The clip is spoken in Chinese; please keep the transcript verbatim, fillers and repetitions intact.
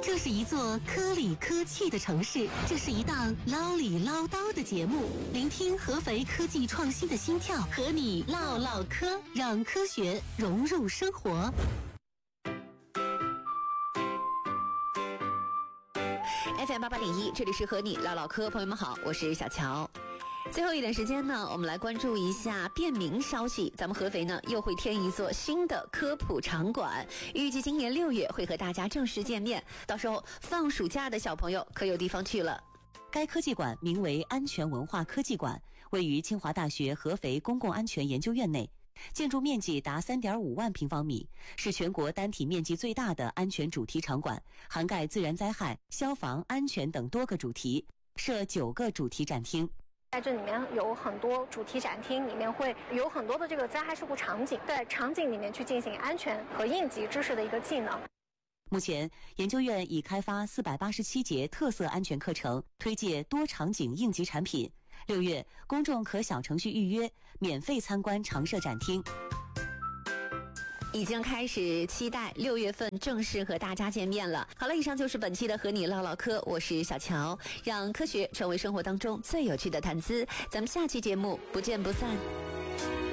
这是一座科理科气的城市，这是一档唠里唠叨的节目，聆听合肥科技创新的心跳，和你唠唠嗑，让科学融入生活。 F M 八八点一，这里是和你唠唠嗑，朋友们好，我是小乔。最后一点时间呢，我们来关注一下便民消息。咱们合肥呢又会添一座新的科普场馆，预计今年六月会和大家正式见面。到时候放暑假的小朋友可有地方去了。 该科技馆名为安全文化科技馆，位于清华大学合肥公共安全研究院内，建筑面积达 三点五万平方米，是全国单体面积最大的安全主题场馆，涵盖自然灾害、消防、安全等多个主题，设九个主题展厅。 在这里面有很多主题展厅，里面会有很多的这个灾害事故场景，在场景里面去进行安全和应急知识的一个技能。 目前，研究院已开发四百八十七节特色安全课程，推介多场景应急产品。六月，公众可小程序预约，免费参观常设展厅。 已经开始期待六月份正式和大家见面了。好了，以上就是本期的和你唠唠嗑，我是小乔，让科学成为生活当中最有趣的谈资。咱们下期节目不见不散。